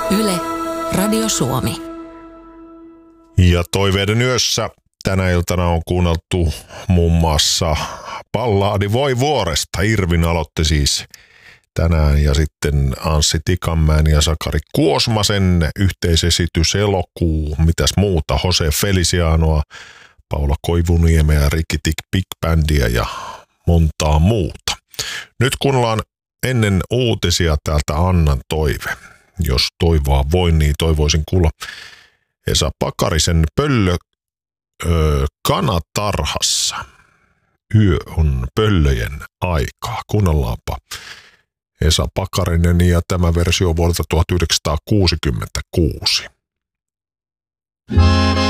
Yle, Radio Suomi. Ja Toiveiden yössä tänä iltana on kuunneltu muun muassa ballaadi Voi vuoresta. Irvin aloitti siis tänään ja sitten Anssi Tikanmäen ja Sakari Kuosmasen yhteisesitys Elokuu. Mitäs muuta? Jose Felicianoa, Paula Koivuniemeä, Ricky Tick Big Bandia ja montaa muuta. Nyt kuunnellaan ennen uutisia täältä Annan toive. Jos toivoa voin, niin toivoisin kuulla Esa Pakarisen Pöllö kanatarhassa. Yö on pöllöjen aikaa. Kuunnellaanpa Esa Pakarinen ja tämä versio vuodelta 1966.